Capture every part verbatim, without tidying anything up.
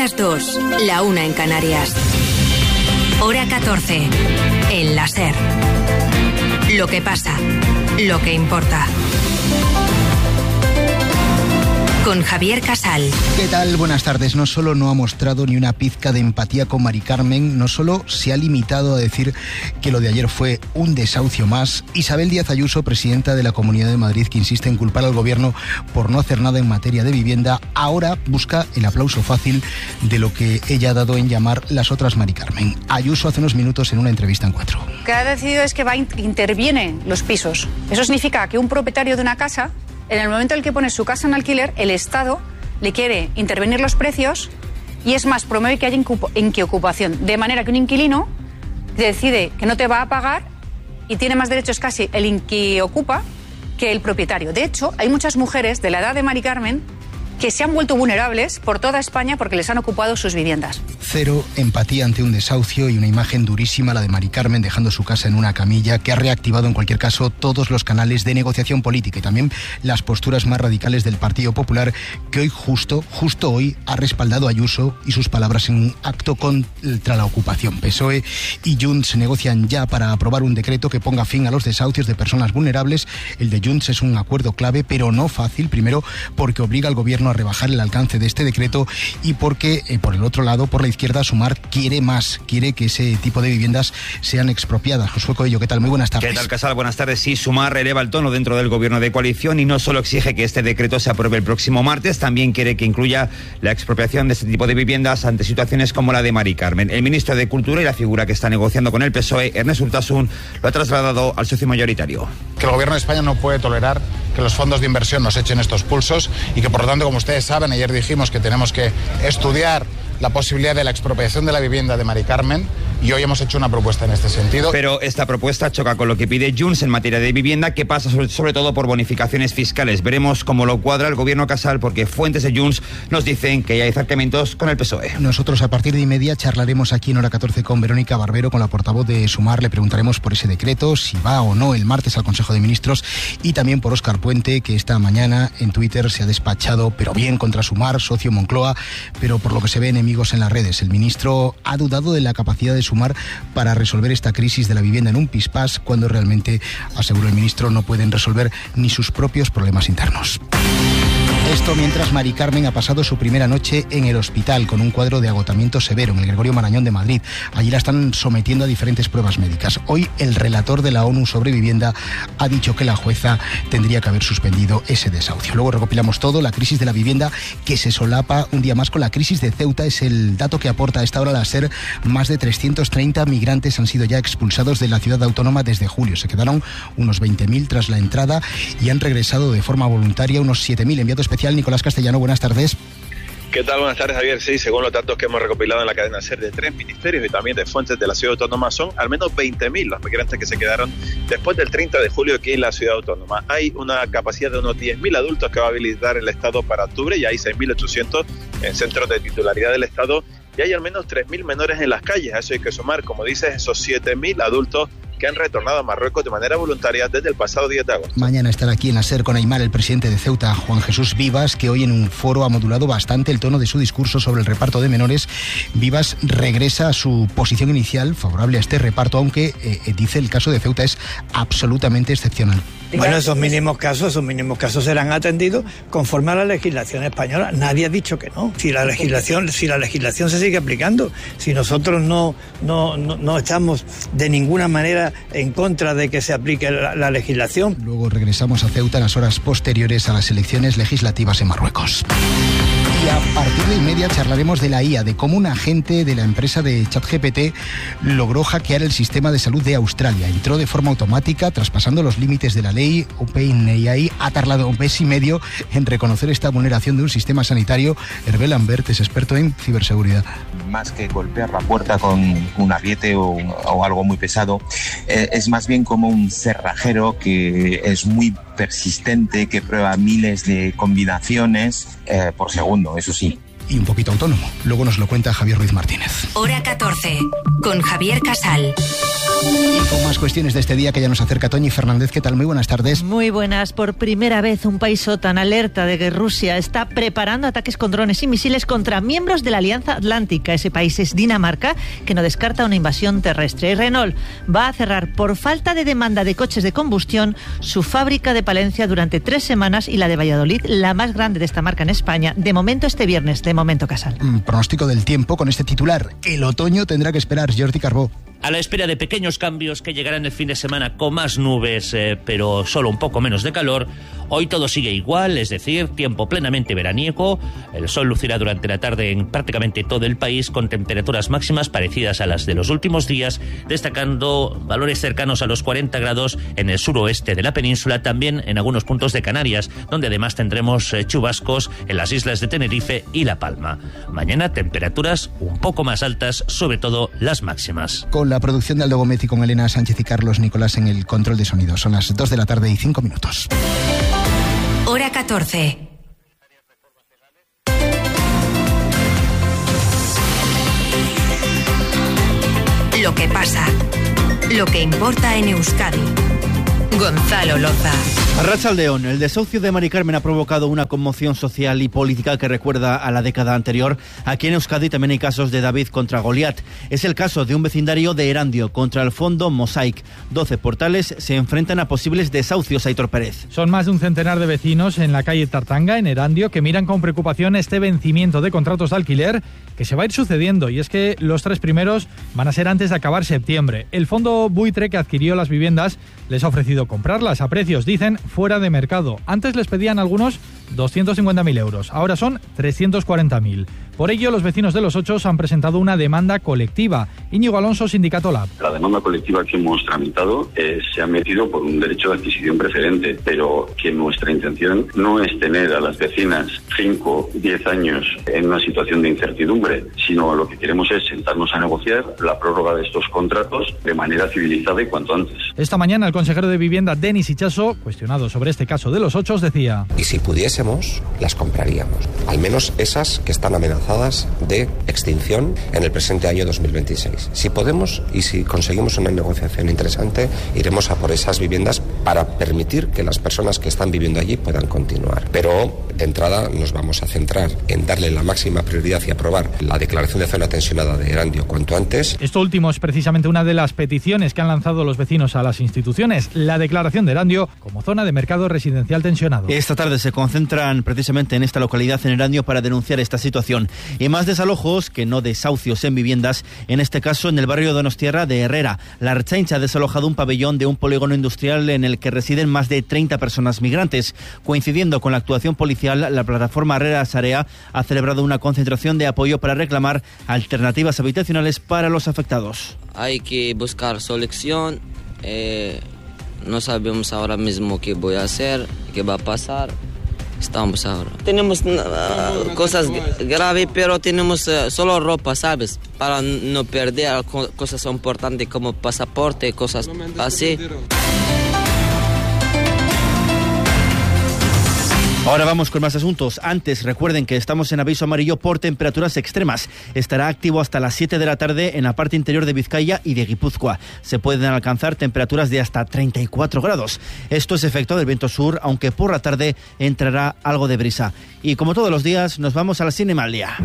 las dos, la una en Canarias. Hora catorce, en la SER. Lo que pasa, lo que importa. Con Javier Casal. ¿Qué tal? Buenas tardes. No solo no ha mostrado ni una pizca de empatía con Mari Carmen, no solo se ha limitado a decir que lo de ayer fue un desahucio más. Isabel Díaz Ayuso, presidenta de la Comunidad de Madrid, que insiste en culpar al gobierno por no hacer nada en materia de vivienda, ahora busca el aplauso fácil de lo que ella ha dado en llamar las otras Mari Carmen. Ayuso hace unos minutos en una entrevista en Cuatro. Lo que ha decidido es que va interviene los pisos. Eso significa que un propietario de una casa, en el momento en el que pone su casa en alquiler, el Estado le quiere intervenir los precios y es más, promueve que haya inquiocupación. De manera que un inquilino decide que no te va a pagar y tiene más derechos casi el inquiocupa que el propietario. De hecho, hay muchas mujeres de la edad de Mari Carmen que se han vuelto vulnerables por toda España porque les han ocupado sus viviendas. Cero empatía ante un desahucio y una imagen durísima, la de Mari Carmen dejando su casa en una camilla, que ha reactivado en cualquier caso todos los canales de negociación política y también las posturas más radicales del Partido Popular, que hoy justo, justo hoy ha respaldado a Ayuso y sus palabras en un acto contra la ocupación. P S O E y Junts negocian ya para aprobar un decreto que ponga fin a los desahucios de personas vulnerables. El de Junts es un acuerdo clave, pero no fácil, primero porque obliga al gobierno a rebajar el alcance de este decreto y porque, eh, por el otro lado, por la izquierda, Sumar quiere más, quiere que ese tipo de viviendas sean expropiadas. Josué Coello, ¿qué tal? Muy buenas tardes. ¿Qué tal, Casal? Buenas tardes. Sí, Sumar eleva el tono dentro del gobierno de coalición y no solo exige que este decreto se apruebe el próximo martes, también quiere que incluya la expropiación de este tipo de viviendas ante situaciones como la de Mari Carmen. El ministro de Cultura y la figura que está negociando con el P S O E, Ernest Urtasun, lo ha trasladado al socio mayoritario. Que el gobierno de España no puede tolerar que los fondos de inversión nos echen estos pulsos y que, por lo tanto, como ustedes saben, ayer dijimos que tenemos que estudiar la posibilidad de la expropiación de la vivienda de Mari Carmen y hoy hemos hecho una propuesta en este sentido. Pero esta propuesta choca con lo que pide Junts en materia de vivienda, que pasa sobre, sobre todo por bonificaciones fiscales. Veremos cómo lo cuadra el gobierno Casal, porque fuentes de Junts nos dicen que ya hay acercamientos con el P S O E. Nosotros a partir de inmedia charlaremos aquí en Hora catorce con Verónica Barbero, con la portavoz de Sumar. Le preguntaremos por ese decreto, si va o no el martes al Consejo de Ministros, y también por Óscar Puente, que esta mañana en Twitter se ha despachado, pero bien, contra Sumar, socio Moncloa, pero por lo que se ve enemigos en las redes. El ministro ha dudado de la capacidad de Sumar para resolver esta crisis de la vivienda en un pispás, cuando realmente, aseguró el ministro, no pueden resolver ni sus propios problemas internos. Esto mientras Mari Carmen ha pasado su primera noche en el hospital con un cuadro de agotamiento severo en el Gregorio Marañón de Madrid. Allí la están sometiendo a diferentes pruebas médicas. Hoy el relator de la ONU sobre vivienda ha dicho que la jueza tendría que haber suspendido ese desahucio. Luego recopilamos todo, la crisis de la vivienda que se solapa un día más con la crisis de Ceuta. Es el dato que aporta a esta hora la SER. Más de trescientos treinta migrantes han sido ya expulsados de la ciudad autónoma desde julio. Se quedaron unos veinte mil tras la entrada y han regresado de forma voluntaria unos siete mil. Enviado especial Nicolás Castellano, buenas tardes. ¿Qué tal? Buenas tardes, Javier. Sí, según los datos que hemos recopilado en la cadena SER de tres ministerios y también de fuentes de la ciudad autónoma, son al menos veinte mil los migrantes que se quedaron después del treinta de julio aquí en la ciudad autónoma. Hay una capacidad de unos diez mil adultos que va a habilitar el Estado para octubre y hay seis mil ochocientos en centros de titularidad del Estado y hay al menos tres mil menores en las calles. A eso hay que sumar, como dices, esos siete mil adultos que han retornado a Marruecos de manera voluntaria desde el pasado diez de agosto. Mañana estará aquí en la SER con Aymar el presidente de Ceuta, Juan Jesús Vivas, que hoy en un foro ha modulado bastante el tono de su discurso sobre el reparto de menores. Vivas regresa a su posición inicial favorable a este reparto, aunque eh, dice el caso de Ceuta es absolutamente excepcional. Bueno, esos mínimos casos, esos mínimos casos serán atendidos conforme a la legislación española. Nadie ha dicho que no. Si la legislación, si la legislación se sigue aplicando, si nosotros no, no, no, no estamos de ninguna manera en contra de que se aplique la, la legislación. Luego regresamos a Ceuta en las horas posteriores a las elecciones legislativas en Marruecos. Y a partir de inmedia charlaremos de la I A, de cómo un agente de la empresa de ChatGPT logró hackear el sistema de salud de Australia. Entró de forma automática, traspasando los límites de la ley. OpenAI ha tardado un mes y medio en reconocer esta vulneración de un sistema sanitario. Hervé Lambert es experto en ciberseguridad. Más que golpear la puerta con un ariete o, o algo muy pesado, eh, es más bien como un cerrajero que es muy persistente, que prueba miles de combinaciones eh, por segundo, eso sí. y un poquito autónomo. Luego nos lo cuenta Javier Ruiz Martínez. Hora catorce, con Javier Casal. Y con más cuestiones de este día que ya nos acerca Toñi Fernández. ¿Qué tal? Muy buenas tardes. Muy buenas. Por primera vez un país OTAN alerta de que Rusia está preparando ataques con drones y misiles contra miembros de la Alianza Atlántica. Ese país es Dinamarca, que no descarta una invasión terrestre. Y Renault va a cerrar por falta de demanda de coches de combustión su fábrica de Palencia durante tres semanas y la de Valladolid, la más grande de esta marca en España, de momento este viernes. De momento, Casal. Mm, pronóstico del tiempo con este titular. El otoño tendrá que esperar. Jordi Carbó. A la espera de pequeños cambios que llegarán el fin de semana con más nubes, eh, pero solo un poco menos de calor, hoy todo sigue igual, es decir, tiempo plenamente veraniego. El sol lucirá durante la tarde en prácticamente todo el país con temperaturas máximas parecidas a las de los últimos días, destacando valores cercanos a los cuarenta grados en el suroeste de la península, también en algunos puntos de Canarias, donde además tendremos eh, chubascos en las islas de Tenerife y La Palma. Mañana temperaturas un poco más altas, sobre todo las máximas. Con la producción de Aldo Gometti, con Elena Sánchez y Carlos Nicolás en el control de sonido. Son las dos de la tarde y cinco minutos. Hora catorce. Lo que pasa, lo que importa en Euskadi. Gonzalo Loza. Arratsaldeon, el desahucio de Mari Carmen ha provocado una conmoción social y política que recuerda a la década anterior. Aquí en Euskadi también hay casos de David contra Goliat. Es el caso de un vecindario de Erandio contra el fondo Mosaic. doce portales se enfrentan a posibles desahucios. Aitor Pérez. Son más de un centenar de vecinos en la calle Tartanga, en Erandio, que miran con preocupación este vencimiento de contratos de alquiler que se va a ir sucediendo. Y es que los tres primeros van a ser antes de acabar septiembre. El fondo buitre que adquirió las viviendas les ha ofrecido comprarlas a precios, dicen, fuera de mercado. Antes les pedían algunos doscientos cincuenta mil euros, ahora son trescientos cuarenta mil. Por ello, los vecinos de Los Ochos han presentado una demanda colectiva. Íñigo Alonso, Sindicato Lab. La demanda colectiva que hemos tramitado eh, se ha metido por un derecho de adquisición preferente, pero que nuestra intención no es tener a las vecinas cinco, diez años en una situación de incertidumbre, sino lo que queremos es sentarnos a negociar la prórroga de estos contratos de manera civilizada y cuanto antes. Esta mañana el consejero de Vivienda, Denis Ichaso, cuestionado sobre este caso de Los Ochos, decía: y si pudiésemos, las compraríamos, al menos esas que están amenazadas de extinción en el presente año dos mil veintiséis. Si podemos y si conseguimos una negociación interesante, iremos a por esas viviendas para permitir que las personas que están viviendo allí puedan continuar. Pero de entrada nos vamos a centrar en darle la máxima prioridad y aprobar la declaración de zona tensionada de Erandio cuanto antes. Esto último es precisamente una de las peticiones que han lanzado los vecinos a las instituciones, la declaración de Erandio como zona de mercado residencial tensionado. Esta tarde se concentran precisamente en esta localidad, en Erandio, para denunciar esta situación. Y más desalojos que no desahucios en viviendas, en este caso en el barrio donostiarra de Herrera. La Ertzaintza ha desalojado un pabellón de un polígono industrial en el que residen más de treinta personas migrantes. Coincidiendo con la actuación policial, la plataforma Herrera Sarea ha celebrado una concentración de apoyo para reclamar alternativas habitacionales para los afectados. Hay que buscar solución. Eh, no sabemos ahora mismo qué voy a hacer, qué va a pasar. Estamos ahora. Tenemos uh, cosas graves, pero tenemos uh, solo ropa, ¿sabes? Para no perder co- cosas importantes como pasaporte, cosas así. Ahora vamos con más asuntos. Antes, recuerden que estamos en aviso amarillo por temperaturas extremas. Estará activo hasta las siete de la tarde en la parte interior de Vizcaya y de Guipúzcoa. Se pueden alcanzar temperaturas de hasta treinta y cuatro grados. Esto es efecto del viento sur, aunque por la tarde entrará algo de brisa. Y como todos los días, nos vamos a la Cinemaldia.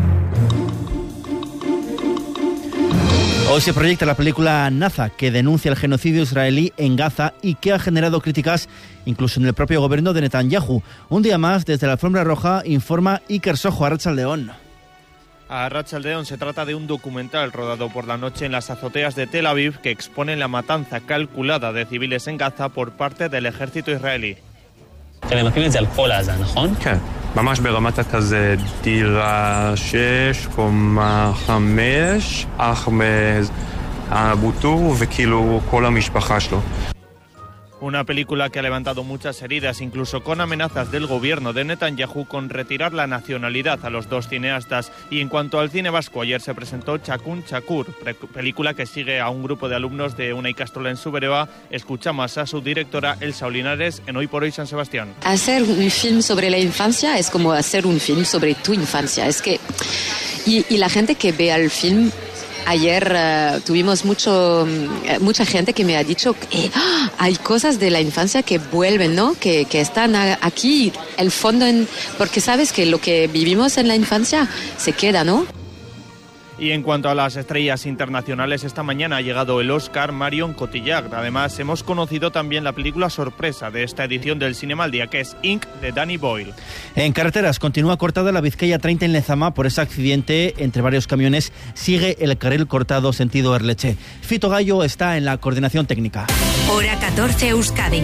Hoy se proyecta la película Naza, que denuncia el genocidio israelí en Gaza y que ha generado críticas incluso en el propio gobierno de Netanyahu. Un día más, desde la Alfombra Roja, informa Iker Sojo. Arratsaldeon. Arratsaldeon, se trata de un documental rodado por la noche en las azoteas de Tel Aviv que expone la matanza calculada de civiles en Gaza por parte del ejército israelí. אתם מכירים את זה על כל עזה, נכון? כן, ממש ברמת כזה דירה שש, קומה חמש, אח אבו טור וכאילו כל המשפחה שלו. Una película que ha levantado muchas heridas, incluso con amenazas del gobierno de Netanyahu con retirar la nacionalidad a los dos cineastas. Y en cuanto al cine vasco, ayer se presentó Txakun Txakur, película que sigue a un grupo de alumnos de una ikastola en Zuberoa. Escuchamos a su directora, Elsa Olinares, en Hoy por Hoy San Sebastián. Hacer un film sobre la infancia es como hacer un film sobre tu infancia. Es que y, y la gente que ve el film. Ayer uh, tuvimos mucho, uh, mucha gente que me ha dicho que ¡oh! hay cosas de la infancia que vuelven, ¿no? Que, que están a, aquí, el fondo, en, porque sabes que lo que vivimos en la infancia se queda, ¿no? Y en cuanto a las estrellas internacionales, esta mañana ha llegado el Oscar Marion Cotillard. Además, hemos conocido también la película sorpresa de esta edición del Cinema al Día, que es Inc de Danny Boyle. En carreteras continúa cortada la Vizcaya treinta en Lezama por ese accidente entre varios camiones. Sigue el carril cortado sentido Erleche. Fito Gallo está en la coordinación técnica. Hora catorce, Euskadi.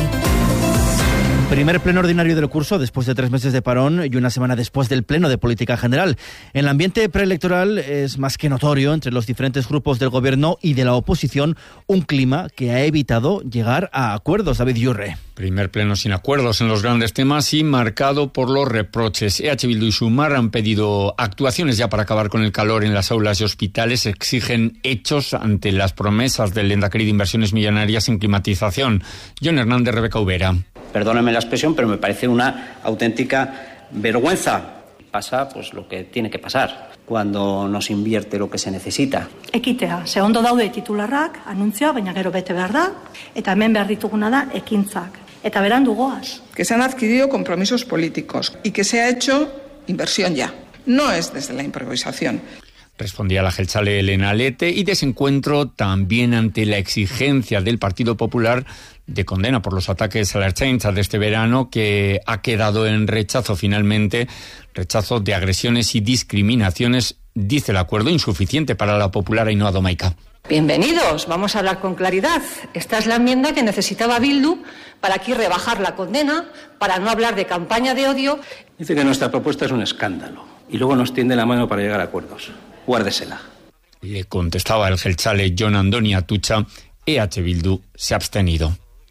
Primer pleno ordinario del curso después de tres meses de parón y una semana después del pleno de política general. En el ambiente preelectoral es más que notorio entre los diferentes grupos del gobierno y de la oposición un clima que ha evitado llegar a acuerdos. David Yurre. Primer pleno sin acuerdos en los grandes temas y marcado por los reproches. E H Bildu y Sumar han pedido actuaciones ya para acabar con el calor en las aulas y hospitales. Exigen hechos ante las promesas del Lehendakari de inversiones millonarias en climatización. John Hernández, Rebeca Ubera. Perdónenme la expresión, pero me parece una auténtica vergüenza. Pasa pues lo que tiene que pasar cuando no se invierte lo que se necesita. Ekitea, ze ondo daude titularrak, anuntzioa, baina gero bete behar da, eta hemen behar dituguna da ekintzak. Eta berandu goaz. Que se han adquirido compromisos políticos y que se ha hecho inversión ya. No es desde la improvisación. Respondía la jeltzale Elena Lete y desencuentro también ante la exigencia del Partido Popular de condena por los ataques a la Ertzaintza de este verano, que ha quedado en rechazo finalmente, rechazo de agresiones y discriminaciones, dice el acuerdo, insuficiente para la popular Ainhoa Domaica. Bienvenidos, vamos a hablar con claridad. Esta es la enmienda que necesitaba Bildu para aquí rebajar la condena, para no hablar de campaña de odio. Dice que nuestra propuesta es un escándalo y luego nos tiende la mano para llegar a acuerdos. Guárdesela. Le contestaba el jeltzale Jon Andoni Atutxa. E H Bildu se ha abstenido.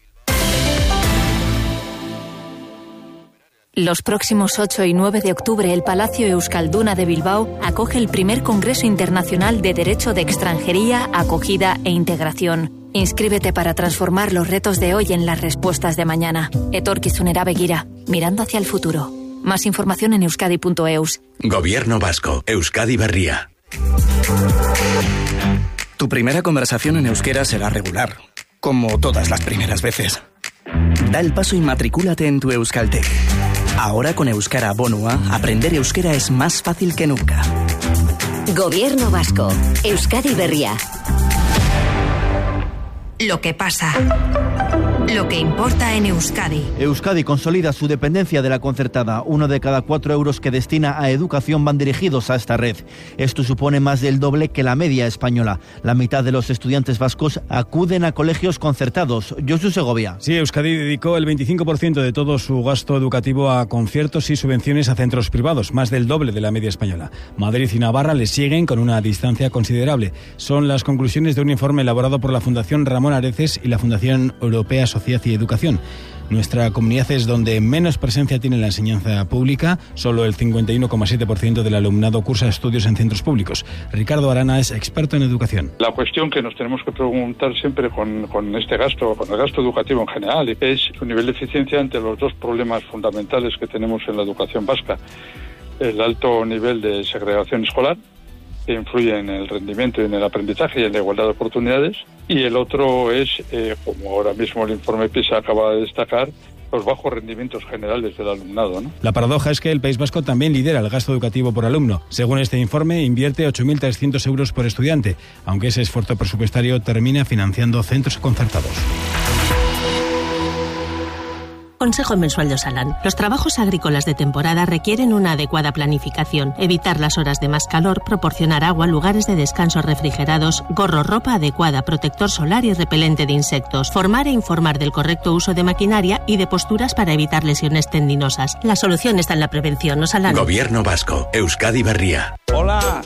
Los próximos ocho y nueve de octubre, el Palacio Euskalduna de Bilbao acoge el primer Congreso Internacional de Derecho de Extranjería, Acogida e Integración. Inscríbete para transformar los retos de hoy en las respuestas de mañana. Etorkizunera begira, mirando hacia el futuro. Más información en euskadi punto eus. Gobierno vasco, Euskadi Berria. Tu primera conversación en euskera será regular, como todas las primeras veces. Da el paso y matricúlate en tu Euskaltec. Ahora con Euskara Bonua, aprender euskera es más fácil que nunca. Gobierno vasco, Euskadi Berria. Lo que pasa. Lo que importa en Euskadi. Euskadi consolida su dependencia de la concertada. Uno de cada cuatro euros que destina a educación van dirigidos a esta red. Esto supone más del doble que la media española. La mitad de los estudiantes vascos acuden a colegios concertados. Josu Segovia. Sí, Euskadi dedicó el veinticinco por ciento de todo su gasto educativo a conciertos y subvenciones a centros privados, más del doble de la media española. Madrid y Navarra le siguen con una distancia considerable. Son las conclusiones de un informe elaborado por la Fundación Ramón Areces y la Fundación Europea Sociedad y Educación. Nuestra comunidad es donde menos presencia tiene la enseñanza pública. Solo el cincuenta y uno coma siete por ciento del alumnado cursa estudios en centros públicos. Ricardo Arana es experto en educación. La cuestión que nos tenemos que preguntar siempre con, con este gasto, con el gasto educativo en general, es su nivel de eficiencia ante los dos problemas fundamentales que tenemos en la educación vasca. El alto nivel de segregación escolar, que influye en el rendimiento y en el aprendizaje y en la igualdad de oportunidades, y el otro es, eh, como ahora mismo el informe PISA acaba de destacar, los bajos rendimientos generales del alumnado, ¿no? La paradoja es que el País Vasco también lidera el gasto educativo por alumno. Según este informe, invierte ocho mil trescientos euros por estudiante, aunque ese esfuerzo presupuestario termina financiando centros concertados. Consejo mensual de Osalan. Los trabajos agrícolas de temporada requieren una adecuada planificación, evitar las horas de más calor, proporcionar agua, lugares de descanso refrigerados, gorro, ropa adecuada, protector solar y repelente de insectos, formar e informar del correcto uso de maquinaria y de posturas para evitar lesiones tendinosas. La solución está en la prevención, Osalan. Gobierno vasco, Euskadi Berria. Hola,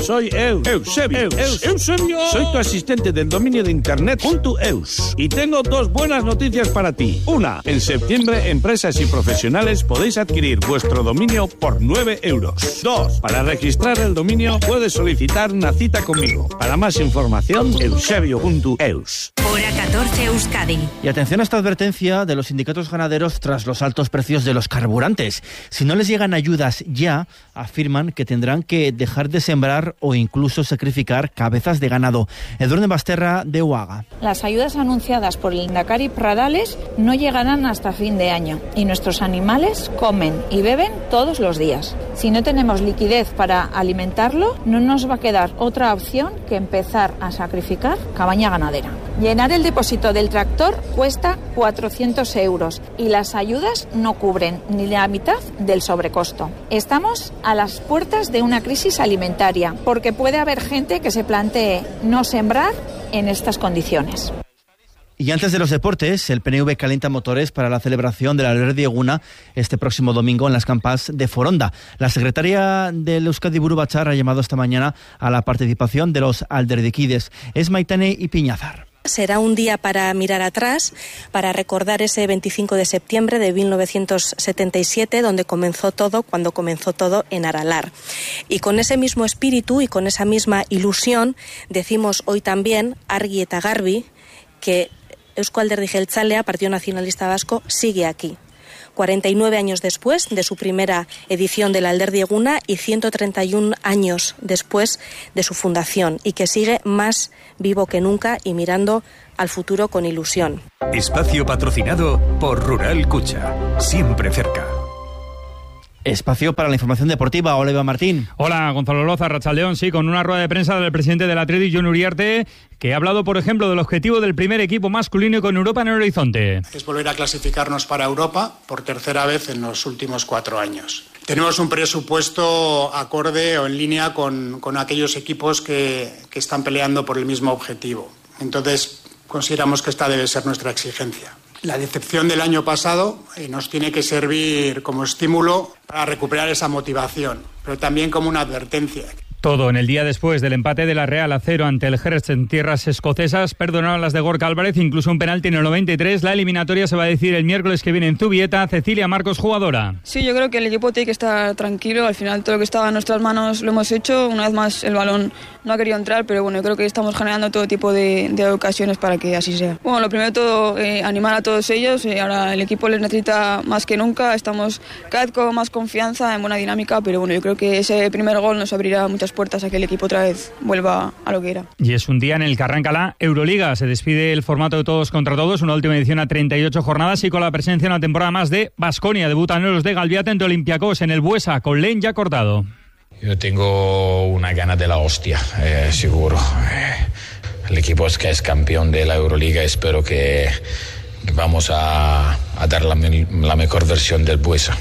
soy Eus. Eusebio. Eus. Eus. Eusebio. Soy tu asistente del dominio de internet punto eus. Y tengo dos buenas noticias para ti. Una, en septiembre, empresas y profesionales podéis adquirir vuestro dominio por nueve euros. Dos, para registrar el dominio puedes solicitar una cita conmigo. Para más información, eusebio punto eus. Hora catorce Euskadi. Y atención a esta advertencia de los sindicatos ganaderos tras los altos precios de los carburantes. Si no les llegan ayudas ya, afirman que tendrán que dejar de sembrar o incluso sacrificar cabezas de ganado. Edurne Basterra, de Uaga. Las ayudas anunciadas por el Lehendakari Pradales no llegarán hasta fin de año y nuestros animales comen y beben todos los días. Si no tenemos liquidez para alimentarlo, no nos va a quedar otra opción que empezar a sacrificar cabaña ganadera. Llenar el depósito del tractor cuesta cuatrocientos euros y las ayudas no cubren ni la mitad del sobrecosto. Estamos a las puertas de una crisis alimentaria porque puede haber gente que se plantee no sembrar en estas condiciones. Y antes de los deportes, el P N V calienta motores para la celebración de la Alderdi Eguna este próximo domingo en las campas de Foronda. La secretaria del Euskadi Buru Batzar ha llamado esta mañana a la participación de los alderdikides. Es Maitane Ipiñazar. Será un día para mirar atrás, para recordar ese veinticinco de septiembre de mil novecientos setenta y siete, donde comenzó todo, cuando comenzó todo en Aralar. Y con ese mismo espíritu y con esa misma ilusión, decimos hoy también, argi eta garbi, que Eusko Alderdi Jeltzalea, Partido Nacionalista Vasco, sigue aquí. cuarenta y nueve años después de su primera edición de la Alderdi Eguna y ciento treinta y uno años después de su fundación, y que sigue más vivo que nunca y mirando al futuro con ilusión. Espacio patrocinado por Rural Cucha, siempre cerca. Espacio para la información deportiva. Hola, Iván Martín. Hola, Gonzalo Loza, Rachaldeón. Sí, con una rueda de prensa del presidente del Athletic, Jon Uriarte, que ha hablado, por ejemplo, del objetivo del primer equipo masculino con Europa en el horizonte. Es volver a clasificarnos para Europa por tercera vez en los últimos cuatro años. Tenemos un presupuesto acorde o en línea con, con aquellos equipos que, que están peleando por el mismo objetivo. Entonces, consideramos que esta debe ser nuestra exigencia. La decepción del año pasado eh, nos tiene que servir como estímulo para recuperar esa motivación, pero también como una advertencia. Todo en el día después del empate de la Real a cero ante el Hertz en tierras escocesas. Perdonaron las de Gorka Álvarez, incluso un penalti en el noventa y tres. La eliminatoria se va a decir el miércoles que viene en Zubieta. Cecilia Marcos, jugadora. Sí, yo creo que el equipo tiene que estar tranquilo. Al final todo lo que estaba en nuestras manos lo hemos hecho. Una vez más el balón no ha querido entrar, pero bueno, yo creo que estamos generando todo tipo de, de ocasiones para que así sea. Bueno, lo primero de todo, eh, animar a todos ellos. Eh, ahora el equipo les necesita más que nunca. Estamos cada vez con más confianza, en buena dinámica, pero bueno, yo creo que ese primer gol nos abrirá muchas puertas a que el equipo otra vez vuelva a lo que era. Y es un día en el que arranca la Euroliga. Se despide el formato de todos contra todos, una última edición a treinta y ocho jornadas y con la presencia en una temporada más de Baskonia. Debutan los de Galviate ante Olympiacos en el Buesa, con Len ya cortado. Yo tengo una gana de la hostia, eh, seguro. Eh, el equipo es que es campeón de la Euroliga. Espero que, que vamos a, a dar la, la mejor versión del Buesa.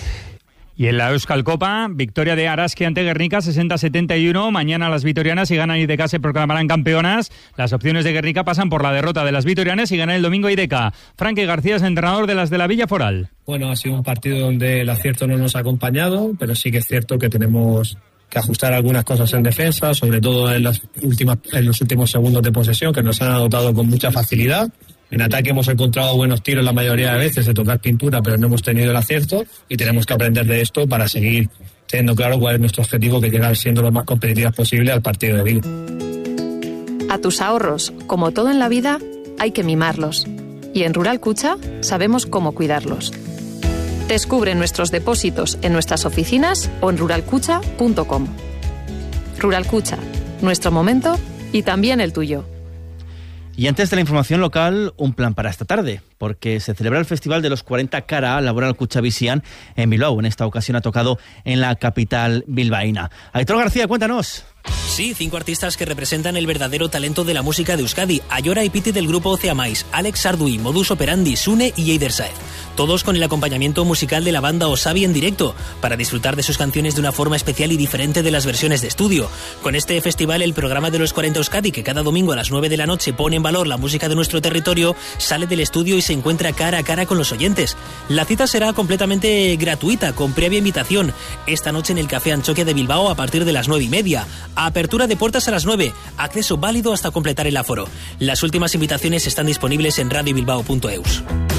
Y en la Euskal Copa, victoria de Araski ante Guernica, sesenta a setenta y uno. Mañana las vitorianas, si ganan I D K, se proclamarán campeonas. Las opciones de Guernica pasan por la derrota de las vitorianas y ganar el domingo I D K. Frankie García es entrenador de las de la Villa Foral. Bueno, ha sido un partido donde el acierto no nos ha acompañado, pero sí que es cierto que tenemos que ajustar algunas cosas en defensa, sobre todo en, las últimas, en los últimos segundos de posesión, que nos han anotado con mucha facilidad. En ataque hemos encontrado buenos tiros la mayoría de veces de tocar pintura, pero no hemos tenido el acierto y tenemos que aprender de esto para seguir teniendo claro cuál es nuestro objetivo, que es llegar siendo lo más competitivas posible al partido de Vigo. A tus ahorros, como todo en la vida, hay que mimarlos. Y en Rural Cucha sabemos cómo cuidarlos. Descubre nuestros depósitos en nuestras oficinas o en rural cucha punto com. Rural Cucha, nuestro momento y también el tuyo. Y antes de la información local, un plan para esta tarde, porque se celebra el Festival de los cuarenta Cara Laboral Cuchavisian en Bilbao. En esta ocasión ha tocado en la capital bilbaína. Aitor García, cuéntanos. Sí, cinco artistas que representan el verdadero talento de la música de Euskadi. Ayora y Piti del grupo Oceamais, Alex Sardui, Modus Operandi, Sune y Eider Saez. todos con el acompañamiento musical de la banda Osabi en directo, para disfrutar de sus canciones de una forma especial y diferente de las versiones de estudio. Con este festival, el programa de los cuarenta Euskadi, que cada domingo a las nueve de la noche pone en valor la música de nuestro territorio, sale del estudio y se encuentra cara a cara con los oyentes. La cita será completamente gratuita, con previa invitación, esta noche en el Café Anchoquia de Bilbao a partir de las nueve y media. Apertura de puertas a las nueve, acceso válido hasta completar el aforo. Las últimas invitaciones están disponibles en radio bilbao punto eus.